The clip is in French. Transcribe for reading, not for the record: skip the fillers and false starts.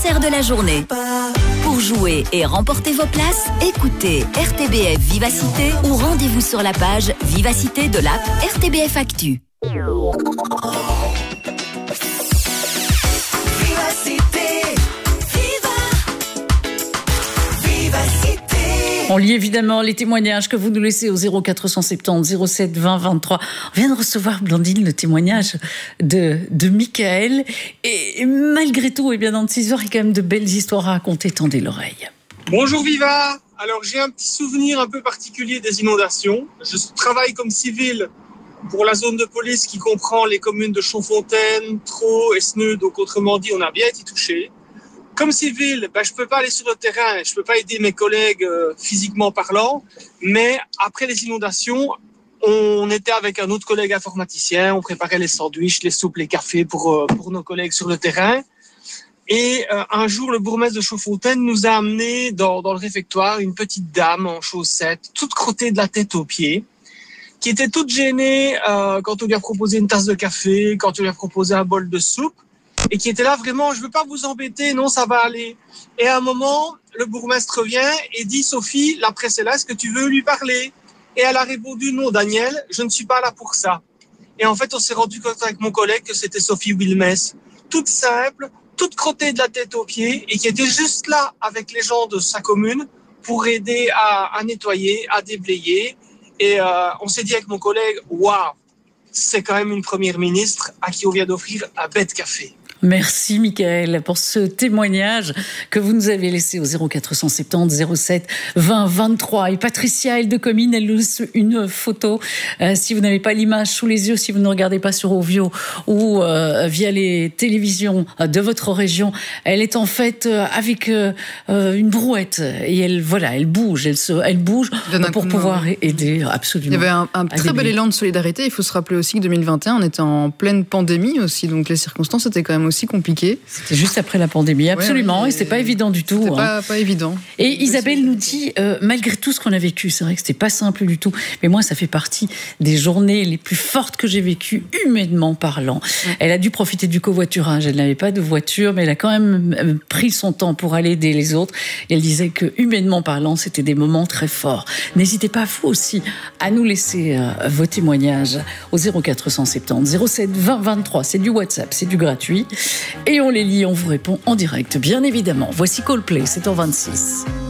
De la journée. Pour jouer et remporter vos places, écoutez RTBF Vivacité ou rendez-vous sur la page Vivacité de l'app RTBF Actu. On lit évidemment les témoignages que vous nous laissez au 0470 07 20 23. On vient de recevoir, Blandine, le témoignage de Michael. Et malgré tout, et bien dans 6 heures, il y a quand même de belles histoires à raconter. Tendez l'oreille. Bonjour Viva. Alors j'ai un petit souvenir un peu particulier des inondations. Je travaille comme civil pour la zone de police qui comprend les communes de Chaudfontaine, Traux et Sneux. Donc autrement dit, on a bien été touchés. Comme civil, je peux pas aller sur le terrain, je peux pas aider mes collègues physiquement parlant, mais après les inondations, on était avec un autre collègue informaticien, on préparait les sandwichs, les soupes, les cafés pour nos collègues sur le terrain. Et un jour, le bourgmestre de Chaudfontaine nous a amené dans le réfectoire une petite dame en chaussettes, toute crottée de la tête aux pieds, qui était toute gênée quand on lui a proposé une tasse de café, quand on lui a proposé un bol de soupe. Et qui était là vraiment, je veux pas vous embêter, non, ça va aller. Et à un moment, le bourgmestre vient et dit, Sophie, la presse est là, est-ce que tu veux lui parler? Et elle a répondu, non, Daniel, je ne suis pas là pour ça. Et en fait, on s'est rendu compte avec mon collègue que c'était Sophie Wilmès, toute simple, toute crottée de la tête aux pieds, et qui était juste là avec les gens de sa commune pour aider à nettoyer, à déblayer. Et on s'est dit avec mon collègue, waouh, c'est quand même une première ministre à qui on vient d'offrir un bête café. Merci Michael pour ce témoignage que vous nous avez laissé au 0470 07 20 23. Et Patricia, elle de Comines, elle laisse une photo. Si vous n'avez pas l'image sous les yeux, si vous ne regardez pas sur Ovio ou via les télévisions de votre région, elle est en fait avec une brouette et elle bouge, elle bouge pour pouvoir aider absolument. Il y avait un très bel élan de solidarité. Il faut se rappeler aussi que 2021, on était en pleine pandémie aussi, donc les circonstances étaient quand même aussi compliqué. C'était juste après la pandémie, absolument, et c'était pas évident du tout. C'était pas évident. Et Isabelle nous dit, malgré tout ce qu'on a vécu, c'est vrai que c'était pas simple du tout, mais moi ça fait partie des journées les plus fortes que j'ai vécues, humainement parlant. Elle a dû profiter du covoiturage, elle n'avait pas de voiture, mais elle a quand même pris son temps pour aller aider les autres. Et elle disait que humainement parlant, c'était des moments très forts. N'hésitez pas, vous aussi, à nous laisser vos témoignages au 0470 07 20 23. C'est du WhatsApp, c'est du gratuit. Et on les lit, on vous répond en direct, bien évidemment. Voici Coldplay, c'est en 26.